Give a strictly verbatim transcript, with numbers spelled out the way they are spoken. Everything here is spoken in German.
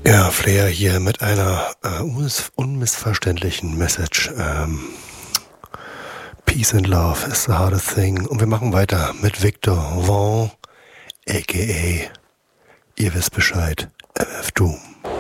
Ja, Flair hier mit einer äh, unmiss unmissverständlichen Message. Ähm, Peace and Love is the hardest thing. Und wir machen weiter mit Victor Vaughn, aka, ihr wisst Bescheid, M F Doom.